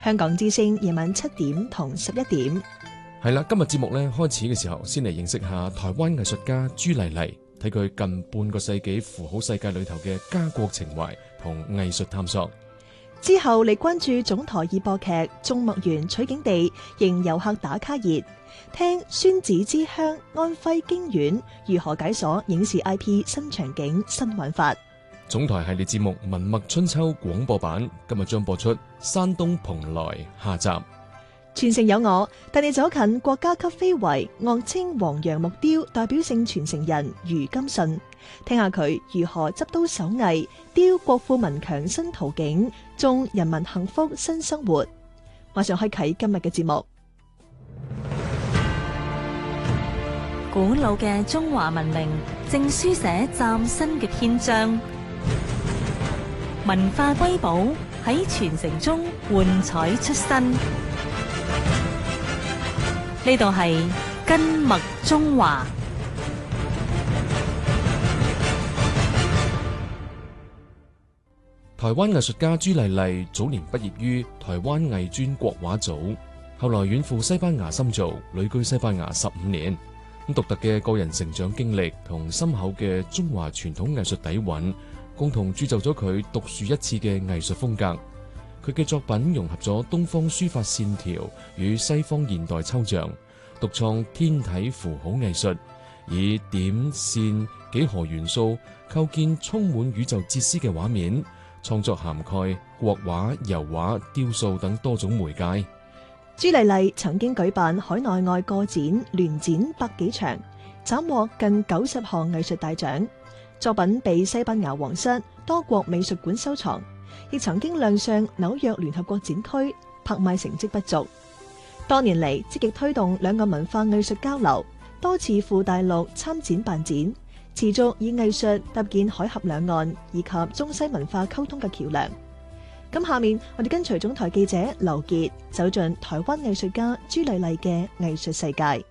香港之聲夜晚7點同11點。 係啦，今日節目咧開始嘅時候，先嚟認識下台灣藝術家朱麗麗，睇佢近半個世紀符號世界裏頭嘅家國情懷同藝術探索。 之後嚟關注總台熱播劇《眾墨園取景地》，迎遊客打卡熱，聽孫子之鄉安徽京縣如何解鎖影視 IP 新場景新玩法。 總台系列節目《文墨春秋》廣播版今日將播出山東蓬萊下集。 傳承有我，帶你走近國家級非遺樂清黃楊木雕代表性傳承人余金順，聽下佢如何執刀手藝，雕國富民強新圖景，種人民幸福新生活。馬上開啟今日嘅節目。 古老嘅中華文明正書寫嶄新嘅篇章，文化瑰寶喺傳承中換彩出新。呢度係根脈中華。 台灣藝術家朱麗麗早年畢業於台灣藝專國畫組，後來遠赴西班牙深造，旅居西班牙15年。獨特嘅個人成長經歷同深厚嘅中華傳統藝術底蘊，共同鑄就咗佢獨樹一幟嘅藝術風格。佢嘅作品融合咗東方書法線條與西方現代抽象，獨創天體符號藝術，以點線幾何元素構建充滿宇宙哲思嘅畫面，創作涵蓋國畫、油畫、雕塑等多種媒介。 朱麗麗曾經舉辦海內外個展、聯展百幾場，斬獲近90項藝術大獎，作品被西班牙皇室多國美術館收藏。亦曾經亮相紐約聯合國展區，拍賣成績不俗。多年嚟積極推動兩個文化藝術交流，多次赴大陸參展辦展，持續以藝術搭建海峽兩岸以及中西文化溝通嘅橋樑。咁下面我哋跟隨總台記者劉傑走進台灣藝術家朱麗麗嘅藝術世界。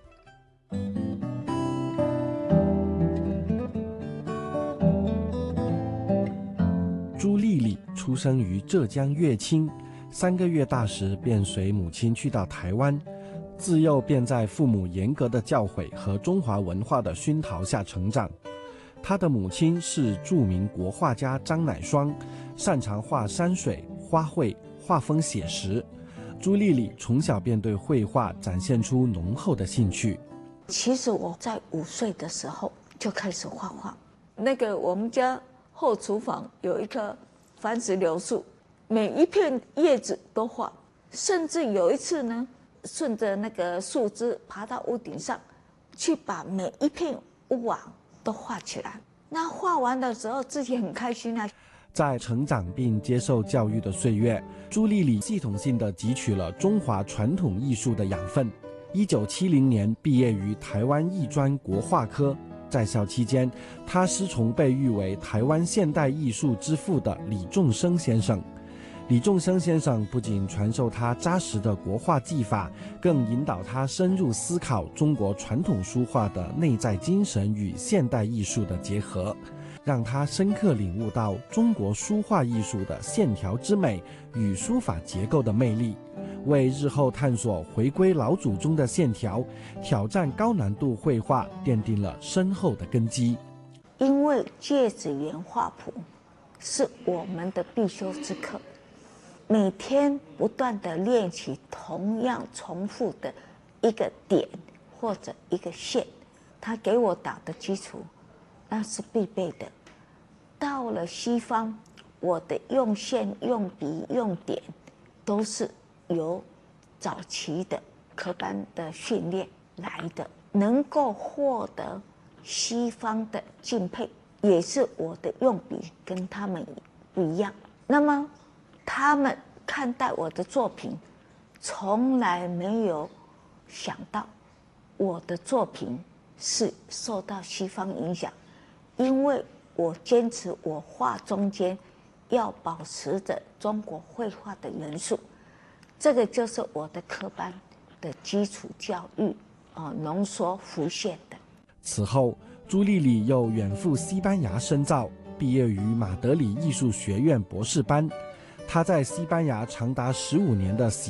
朱麗麗出生於浙江樂清，3個月大時便隨母親去到台灣，自幼便在父母嚴格的教誨和中華文化的熏陶下成長。她的母親是著名國畫家張乃雙，擅長畫山水、花卉，畫風寫實。朱麗麗從小便對繪畫展現出濃厚的興趣。 其實我在5歲的時候就開始畫畫。我們家後廚房有一棵番石榴樹，每一片葉子都畫，甚至有一次呢，順着那個樹枝爬到屋頂上，去把每一片屋瓦都畫起來。那畫完的時候，自己很開心啊。 在成長並接受教育的歲月，朱麗麗系統性地汲取了中華傳統藝術的養分。1970年畢業於台灣藝專國畫科。在校期間，他師從被譽為台灣現代藝術之父的李仲生先生。李仲生先生不僅傳授他扎實的國畫技法，更引導他深入思考中國傳統書畫的內在精神與現代藝術的結合，讓他深刻領悟到中國書畫藝術的線條之美與書法結構的魅力，為日後探索回歸老祖宗的線條，挑戰高難度繪畫奠定了深厚的根基。 因為芥子園畫譜是我們的必修之課，每天不斷地練習同樣重複的一個點或者一個線，他給我打的基礎，那是必備的。到了西方，我的用線、用筆、用點都是由早期的科班的訓練來的，能夠獲得西方的敬佩，也是我的用筆跟他們不一樣。那麼他們看待我的作品，從來沒有想到我的作品是受到西方影響，因為我堅持我畫中間要保持着中國繪畫的元素，這個就是我的科班的基礎教育濃縮浮現的。 此後，朱麗麗又遠赴西班牙深造，畢業於馬德里藝術學院博士班。 他在西班牙長達15年的